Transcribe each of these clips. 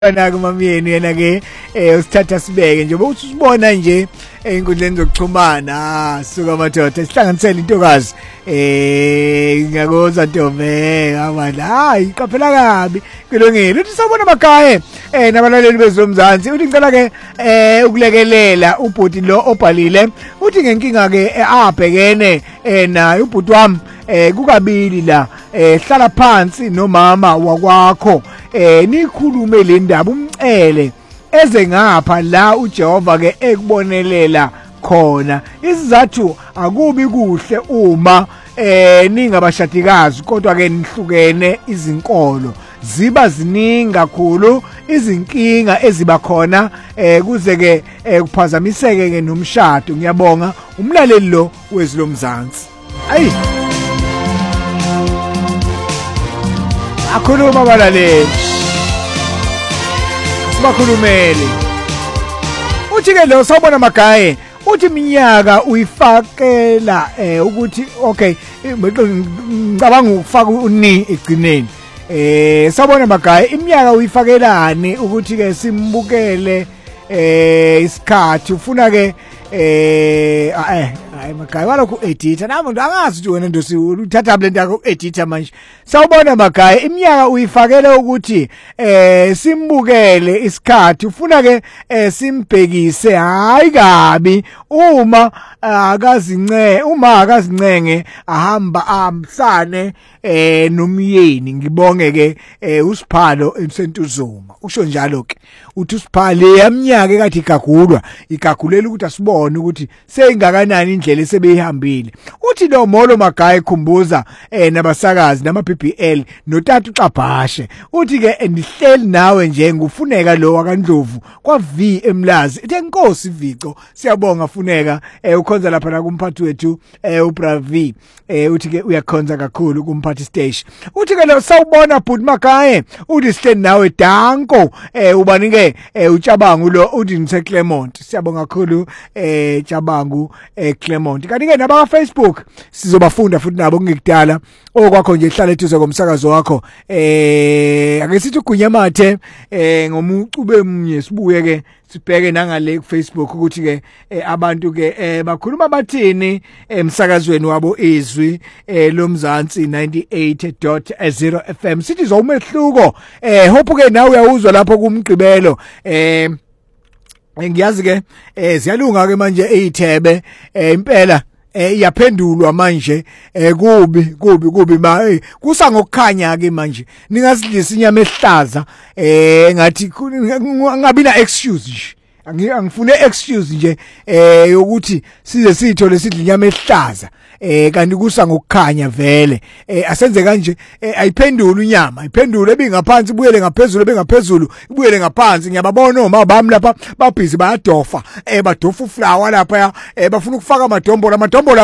Ana kumamyeni yena ke usithatha sibeke nje ukuthi usibona nje einkundleni zokuxhumana suka madoda sihlanganisela intokazi ngiyakoza Ntombe abala hayi qaphela kabi kulungile uthi sabona makhaya nabalaleli bezomzansi uthi ngicela ke ukulekelela ubhuti lo obhalile uthi ngenkinga ke abhekene naye ubhuti wami kukabili la hlala phansi nomama wakwakho nikhulume le ndaba umcele eze ngapha la uJehova ke ekubonelela khona isizathu akubi kuhle uma ningabashadikazi kodwa ke nihlukene izinkolo ziba ziningi kakhulu izinkinga eziba khona kuze ke kuphazamiseke ke nomshado ngiyabonga umlaleli lo wezilomzansi ayi akhuluma balaleli sibakhulumeli uthi ke lo sawubona magaye uthi iminyaka uyifakela ukuthi okay ngicabanga ukufaka uni egcineni sawubona magaye iminyaka uyifakelani ukuthi ke simbukele isikhathi ufuna ke hayi magaye walokhu edita nami angazi ukuthi wena ndosi uthatha blend yakho edita manje sawubona magaye iminyaka uyifakele ukuthi simbukele isikhathi ufuna ke simbhekise hayi kabi uma akazincenge ahamba amsane nomyeni ngibonge ke uSiphalo eMsentuzuma usho njalo ke uthi uSiphalo yaminyaka ekathi igagulela ukuthi asibone ukuthi seyingakanani indlela esebeyihambile uthi lo molo magaye khumbuza nabasakazi nama BBL notata uXabhashe uthi ke ndihleli nawe nje ngufuneka lo wakaNdlovu kwa V eMlazi ethe inkosi Vico siyabonga funeka ukhonza lapha la kumphathi wethu uBravi uthi ke uyakhonza kakhulu kumphathi stage uthi ke lo sawubona bhuti magaye uthi sihleli nawe danko ubanike uJabangu lo uthi ngise Clement siyabonga kakhulu Jabangu Clement kanti ke naba Facebook sizobafunda futhi nabo ngikudala okwakho nje ihlala ethuze komsakazo wakho ake sithi ugunyamathe ngomucube emnye sibuye ke sibheke nangale ku Facebook ukuthi ke abantu ke bakhuluma bathini emsakazweni wabo izwi lomzansi 98.0 FM sithi zowumehluko hope ke nawe uyawuzwa lapho kumgqibelo ngiyazi ke ziyalunga ke manje eithebe impela iyaphendulwa manje kubi kusa ngokukhanya ke manje ningasidlisa inyama ehlaza ngathi ngabi na excuse nje angifune excuse nje yokuthi size sithole sidla inyama ehlaza kanti kusa ngokukhanya vele asenze kanje ayiphendula inyama ayiphendule ebingaphansi ibuyele ngaphezulu ebengaphezulu ibuyele ngaphansi ngiyababona oma bami lapha babhizi bayadofa badofa uflower lapha bafuna ukufaka amadombola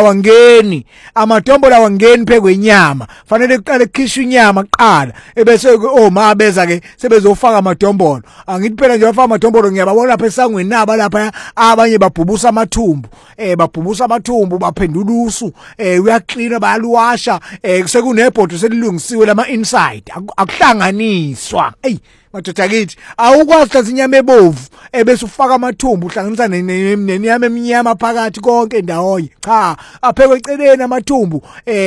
awangeni phekwenyama fanele kuqale kukhishwe inyama kuqala ebese oma beza ke sebezofaka amadombolo angithi phela nje bafaka amadombolo ngiyababona lapha esangweni naba lapha abanye babhubusa amathumbu baphendula usu uyaklina bayaluwasha sekunebhodo selilungisiwe lama inside akuhlanganiswa hey madoda kithi awukwazi hlaza inyama ebovu ebese ufaka amathumbu uhlanganisa nenyama eminyama phakathi konke ndawonye cha aphekwe eceleni amathumbu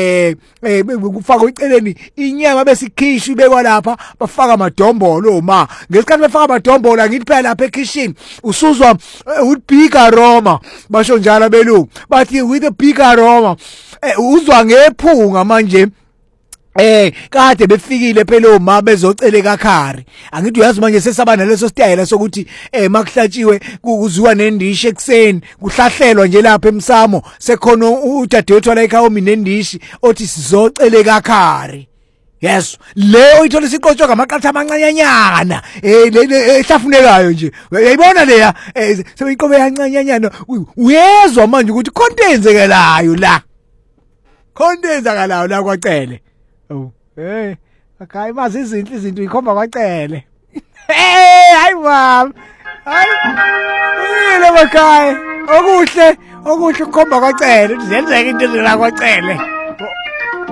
kufaka eceleni inyama bese ikhishwe ibekwa lapha bafaka amadombolo ma ngesikhathi befaka amadombolo ngithi phela lapha ekitchen usuzwa with big aroma basho njalo abelungu bathi with a big aroma uzwa ngephunga manje kade befikile phela oma bezocele kakhari angithi uyazi manje sesabana leso style sokuthi makuhlatshiwe kuziwa nendishi ekseni kuhlahlelwa nje lapha emsamo sekhona udadewethu la ekhaya omi nendishi othi sizocele kakhari yes le uyithola siqotsho ngamaqatha amancanyanyana le ehlafunekayo nje uyayibona leya sebeyiqobe yancanyanyana uyezwa manje ukuthi kontenzekelayo la kwacele oh akayi mazi izinto ikhomba kwacele hayi mama hayi makhaya okuhle ukukhomba kwacele zenzeka into la kwacele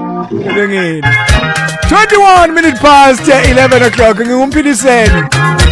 kulungile 21 minutes past 11 o'clock ngumphindiseni